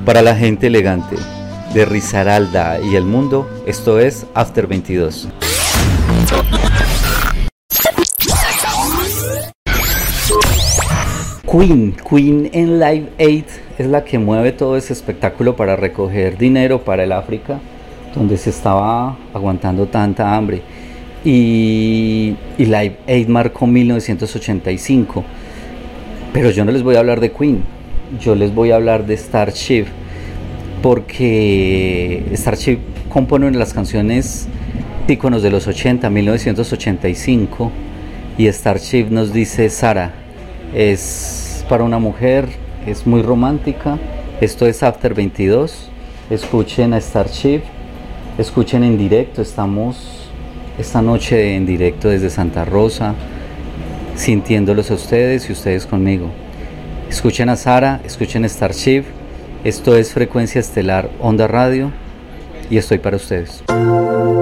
Para la gente elegante de Risaralda y el mundo, esto es After 22. Queen en Live Aid es la que mueve todo ese espectáculo para recoger dinero para el África, donde se estaba aguantando tanta hambre. Y Live Aid marcó 1985. Pero yo no les voy a hablar de Queen, yo les voy a hablar de Starship, porque Starship compone una de las canciones íconos de los 80, 1985, y Starship nos dice: Sara, es para una mujer, es muy romántica. Esto es After 22, escuchen a Starship, escuchen en directo. Estamos esta noche en directo desde Santa Rosa, sintiéndolos a ustedes y ustedes conmigo. Escuchen a Sara, escuchen a Starship. Esto es Frecuencia Estelar Onda Radio y estoy para ustedes.